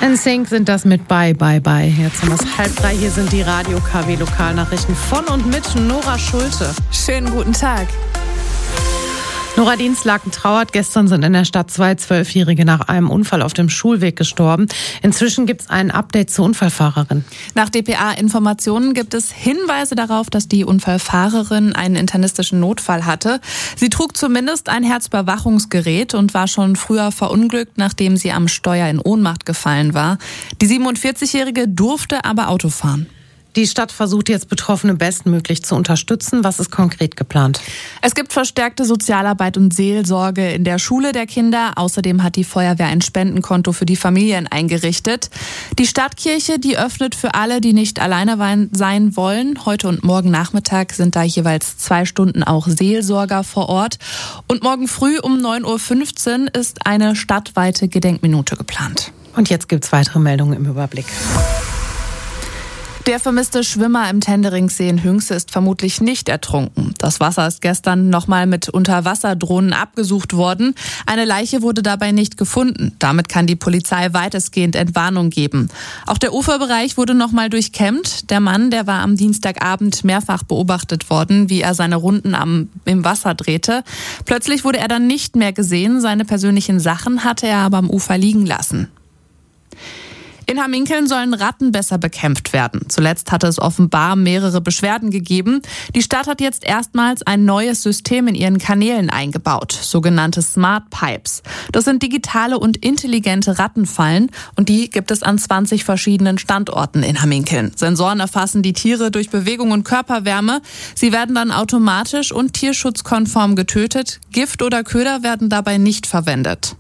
NSYNC sind das mit Bye, Bye, Bye. Jetzt um 2:30. Hier sind die Radio-KW-Lokalnachrichten von und mit Nora Schulte. Schönen guten Tag. Nora, Dienstlaken trauert. Gestern sind in der Stadt 2 12-Jährige nach einem Unfall auf dem Schulweg gestorben. Inzwischen gibt es ein Update zur Unfallfahrerin. Nach dpa-Informationen gibt es Hinweise darauf, dass die Unfallfahrerin einen internistischen Notfall hatte. Sie trug zumindest ein Herzüberwachungsgerät und war schon früher verunglückt, nachdem sie am Steuer in Ohnmacht gefallen war. Die 47-Jährige durfte aber Auto fahren. Die Stadt versucht jetzt, Betroffene bestmöglich zu unterstützen. Was ist konkret geplant? Es gibt verstärkte Sozialarbeit und Seelsorge in der Schule der Kinder. Außerdem hat die Feuerwehr ein Spendenkonto für die Familien eingerichtet. Die Stadtkirche, die öffnet für alle, die nicht alleine sein wollen. Heute und morgen Nachmittag sind da jeweils 2 Stunden auch Seelsorger vor Ort. Und morgen früh um 9:15 Uhr ist eine stadtweite Gedenkminute geplant. Und jetzt gibt es weitere Meldungen im Überblick. Der vermisste Schwimmer im Tenderingsee in Hünxe ist vermutlich nicht ertrunken. Das Wasser ist gestern nochmal mit Unterwasserdrohnen abgesucht worden. Eine Leiche wurde dabei nicht gefunden. Damit kann die Polizei weitestgehend Entwarnung geben. Auch der Uferbereich wurde nochmal durchkämmt. Der Mann, der war am Dienstagabend mehrfach beobachtet worden, wie er seine Runden im Wasser drehte. Plötzlich wurde er dann nicht mehr gesehen. Seine persönlichen Sachen hatte er aber am Ufer liegen lassen. In Hamminkeln sollen Ratten besser bekämpft werden. Zuletzt hatte es offenbar mehrere Beschwerden gegeben. Die Stadt hat jetzt erstmals ein neues System in ihren Kanälen eingebaut, sogenannte Smart Pipes. Das sind digitale und intelligente Rattenfallen und die gibt es an 20 verschiedenen Standorten in Hamminkeln. Sensoren erfassen die Tiere durch Bewegung und Körperwärme. Sie werden dann automatisch und tierschutzkonform getötet. Gift oder Köder werden dabei nicht verwendet.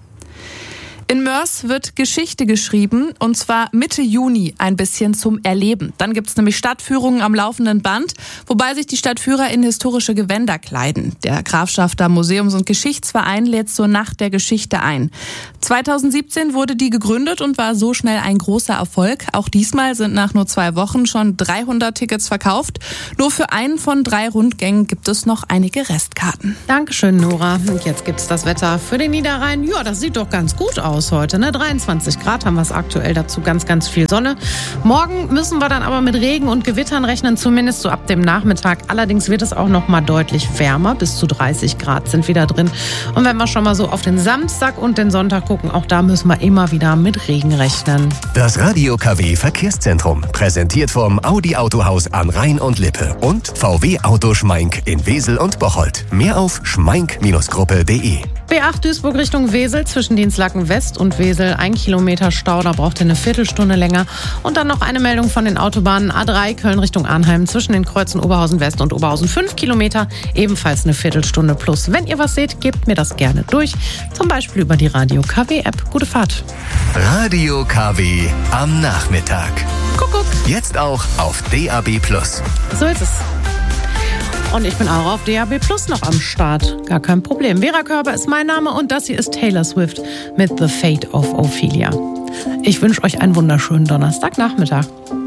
In Moers wird Geschichte geschrieben, und zwar Mitte Juni ein bisschen zum Erleben. Dann gibt es nämlich Stadtführungen am laufenden Band, wobei sich die Stadtführer in historische Gewänder kleiden. Der Grafschafter Museums- und Geschichtsverein lädt zur Nacht der Geschichte ein. 2017 wurde die gegründet und war so schnell ein großer Erfolg. Auch diesmal sind nach nur 2 Wochen schon 300 Tickets verkauft. Nur für einen von 3 Rundgängen gibt es noch einige Restkarten. Dankeschön, Nora. Und jetzt gibt's das Wetter für den Niederrhein. Ja, das sieht doch ganz gut aus heute, ne? 23 Grad haben wir es aktuell, dazu ganz, ganz viel Sonne. Morgen müssen wir dann aber mit Regen und Gewittern rechnen, zumindest so ab dem Nachmittag. Allerdings wird es auch noch mal deutlich wärmer, bis zu 30 Grad sind wieder drin. Und wenn wir schon mal so auf den Samstag und den Sonntag gucken, auch da müssen wir immer wieder mit Regen rechnen. Das Radio KW Verkehrszentrum, präsentiert vom Audi Autohaus an Rhein und Lippe und VW Auto Schmeink in Wesel und Bocholt. Mehr auf schmeink-gruppe.de. B8 Duisburg Richtung Wesel, zwischen Dienstlaken West und Wesel, 1 Kilometer Stau, da braucht ihr eine Viertelstunde länger. Und dann noch eine Meldung von den Autobahnen A3 Köln Richtung Arnheim, zwischen den Kreuzen Oberhausen West und Oberhausen 5 Kilometer, ebenfalls eine Viertelstunde plus. Wenn ihr was seht, gebt mir das gerne durch, zum Beispiel über die Radio KW App. Gute Fahrt. Radio KW am Nachmittag. Kuckuck. Jetzt auch auf DAB+. So ist es. Und ich bin auch auf DAB Plus noch am Start. Gar kein Problem. Vera Körber ist mein Name und das hier ist Taylor Swift mit The Fate of Ophelia. Ich wünsche euch einen wunderschönen Donnerstagnachmittag.